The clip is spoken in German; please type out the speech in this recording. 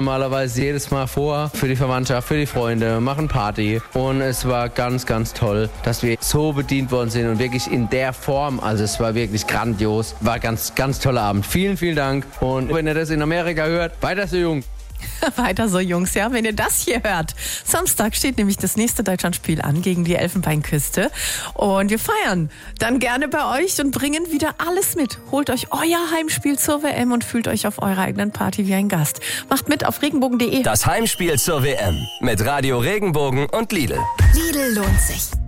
normalerweise jedes Mal vor für die Verwandtschaft, für die Freunde, machen Party. Und es war ganz, ganz toll, dass wir so bedient worden sind und wirklich in der Form. Also es war wirklich grandios. War ganz, ganz toller Abend. Vielen, vielen Dank. Und wenn ihr das in Amerika hört, weiter so jung. Weiter so, Jungs, ja, wenn ihr das hier hört. Samstag steht nämlich das nächste Deutschlandspiel an gegen die Elfenbeinküste. Und wir feiern dann gerne bei euch und bringen wieder alles mit. Holt euch euer Heimspiel zur WM und fühlt euch auf eurer eigenen Party wie ein Gast. Macht mit auf regenbogen.de. Das Heimspiel zur WM mit Radio Regenbogen und Lidl. Lidl lohnt sich.